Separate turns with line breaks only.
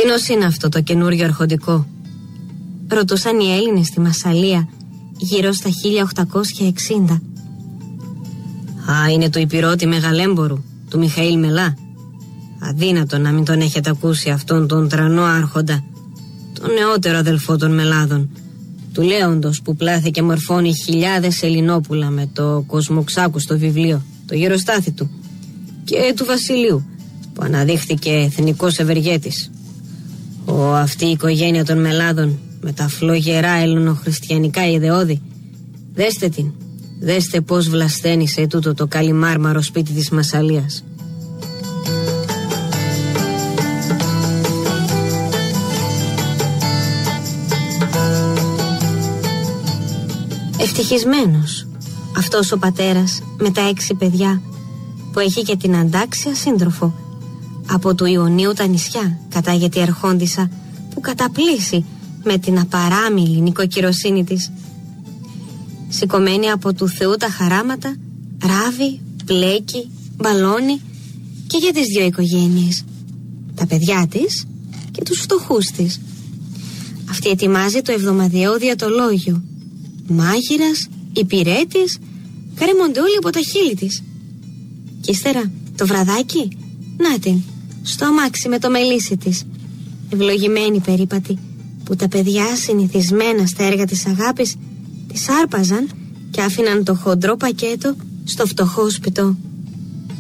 Τίνος είναι αυτό το καινούριο αρχοντικό? Ρωτούσαν οι Έλληνες στη Μασσαλία γύρω στα 1860. Α, είναι του υπηρώτη μεγαλέμπορου, του Μιχαήλ Μελά. Αδύνατο να μην τον έχετε ακούσει αυτόν τον τρανό άρχοντα, τον νεότερο αδελφό των Μελάδων, του Λέοντος που πλάθηκε μορφώνει χιλιάδες Ελληνόπουλα με το Κοσμοξάκου στο βιβλίο, το γεροστάθι του, και του Βασιλείου που αναδείχθηκε εθνικός ευεργέτης. Αυτή η οικογένεια των Μελάδων με τα φλογερά ελληνοχριστιανικά ιδεώδη, δέστε την, δέστε πως βλασταίνησε τούτο το καλυμάρμαρο σπίτι της Μασσαλίας. Ευτυχισμένος αυτός ο πατέρας με τα 6 παιδιά που έχει και την αντάξια σύντροφο. Από του Ιωνίου τα νησιά κατάγεται η αρχόντισσα που καταπλήσει με την απαράμιλη νοικοκυροσύνη της. Σηκωμένη από του Θεού τα χαράματα, ράβει, πλέκει, μπαλώνει και για τις 2 οικογένειες, τα παιδιά της και τους φτωχούς της. Αυτή ετοιμάζει το εβδομαδιαίο διατολόγιο. Μάγειρας, υπηρέτης, καρέμονται όλοι από τα χείλη της. Και ύστερα το βραδάκι, να την, στο αμάξι με το μελίσι της. Ευλογημένη περίπατη που τα παιδιά συνηθισμένα στα έργα της αγάπης της άρπαζαν και άφηναν το χοντρό πακέτο στο φτωχόσπιτο.